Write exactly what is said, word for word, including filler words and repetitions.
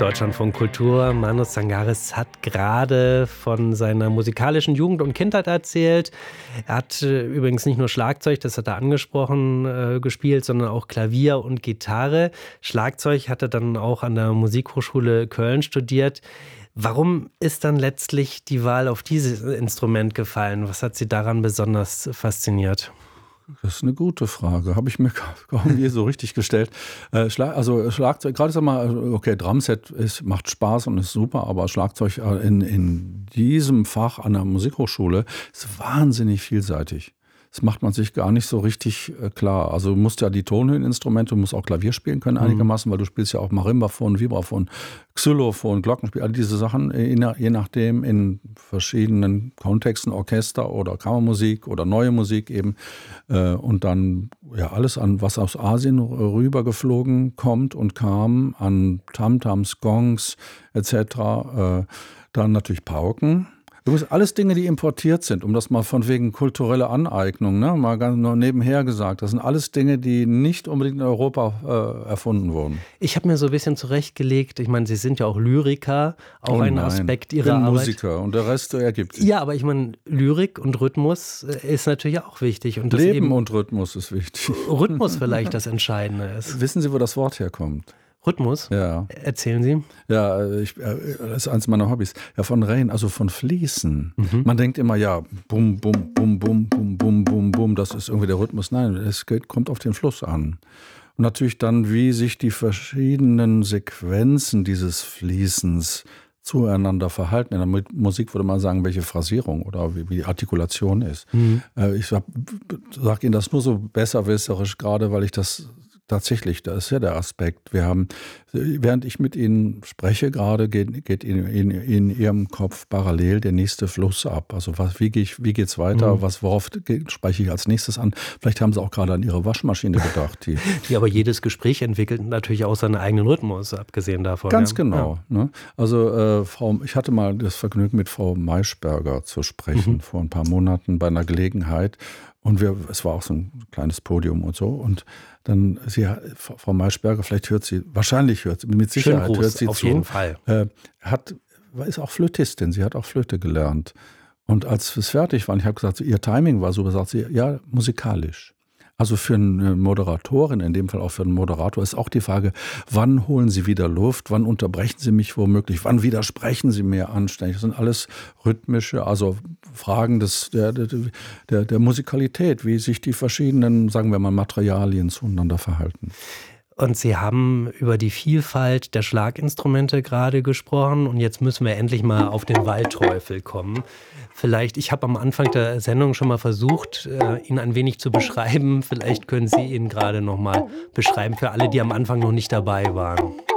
Deutschlandfunk Kultur. Manu Zangaris hat gerade von seiner musikalischen Jugend und Kindheit erzählt. Er hat äh, übrigens nicht nur Schlagzeug, das hat er angesprochen, äh, gespielt, sondern auch Klavier und Gitarre. Schlagzeug hat er dann auch an der Musikhochschule Köln studiert. Warum ist dann letztlich die Wahl auf dieses Instrument gefallen? Was hat Sie daran besonders fasziniert? Das ist eine gute Frage. Habe ich mir kaum je so richtig gestellt. Äh, Schlag, also Schlagzeug, gerade sag mal, okay, Drumset ist, macht Spaß und ist super, aber Schlagzeug in, in diesem Fach an der Musikhochschule ist wahnsinnig vielseitig. Das macht man sich gar nicht so richtig äh, klar. Also du musst ja die Tonhöheninstrumente, du musst auch Klavier spielen können einigermaßen, weil du spielst ja auch Marimbaphon, Vibraphon, Xylophon, Glockenspiel, all diese Sachen, je nachdem in verschiedenen Kontexten, Orchester oder Kammermusik oder neue Musik eben. Äh, und dann ja alles an, was aus Asien rübergeflogen kommt und kam, an Tamtams, Gongs et cetera. Äh, dann natürlich Pauken. Übrigens alles Dinge, die importiert sind, um das mal von wegen kulturelle Aneignung, ne, mal ganz nur nebenher gesagt. Das sind alles Dinge, die nicht unbedingt in Europa äh, erfunden wurden. Ich habe mir so ein bisschen zurechtgelegt, ich meine, Sie sind ja auch Lyriker, auch oh ein nein, Aspekt Ihrer ich bin Arbeit. Musiker und der Rest ergibt sich. Ja, aber ich meine, Lyrik und Rhythmus ist natürlich auch wichtig. Und das Leben eben und Rhythmus ist wichtig. Rhythmus vielleicht das Entscheidende ist. Wissen Sie, wo das Wort herkommt? Rhythmus? Ja. Erzählen Sie. Ja, ich, das ist eins meiner Hobbys. Ja, von Rain, also von Fließen. Mhm. Man denkt immer, ja, bum, bum, bum, bum, bum, bum, bum, bum, das ist irgendwie der Rhythmus. Nein, es geht, kommt auf den Fluss an. Und natürlich dann, wie sich die verschiedenen Sequenzen dieses Fließens zueinander verhalten. In der Musik würde man sagen, welche Phrasierung oder wie, wie die Artikulation ist. Mhm. Ich sage sag Ihnen das nur so besserwisserisch, gerade weil ich das tatsächlich, das ist ja der Aspekt. Wir haben, während ich mit Ihnen spreche gerade, geht, geht in, in, in Ihrem Kopf parallel der nächste Fluss ab. Also was, wie gehe ich, wie geht's weiter? Mhm. Was, worauf spreche ich als nächstes an? Vielleicht haben Sie auch gerade an Ihre Waschmaschine gedacht. Die, ja, aber jedes Gespräch entwickelt natürlich auch seinen eigenen Rhythmus, abgesehen davon. Ganz ja. genau. Ja. Ne? Also äh, Frau, ich hatte mal das Vergnügen, mit Frau Maischberger zu sprechen, mhm. vor ein paar Monaten bei einer Gelegenheit. Und wir, es war auch so ein kleines Podium und so. Und dann, sie, Frau Maischberger, vielleicht hört sie, wahrscheinlich hört sie, mit Sicherheit Schönen Gruß, hört sie auf zu. jeden Fall. Äh, hat, ist auch Flötistin, sie hat auch Flöte gelernt. Und als es fertig war, ich habe gesagt, ihr Timing war so, sagt sie, ja, musikalisch. Also für eine Moderatorin, in dem Fall auch für einen Moderator, ist auch die Frage, wann holen Sie wieder Luft, wann unterbrechen Sie mich womöglich, wann widersprechen Sie mir anständig. Das sind alles rhythmische, also Fragen des, der, der, der, der Musikalität, wie sich die verschiedenen, sagen wir mal, Materialien zueinander verhalten. Und Sie haben über die Vielfalt der Schlaginstrumente gerade gesprochen und jetzt müssen wir endlich mal auf den Waldteufel kommen. Vielleicht, ich habe am Anfang der Sendung schon mal versucht, ihn ein wenig zu beschreiben. Vielleicht können Sie ihn gerade noch mal beschreiben für alle, die am Anfang noch nicht dabei waren.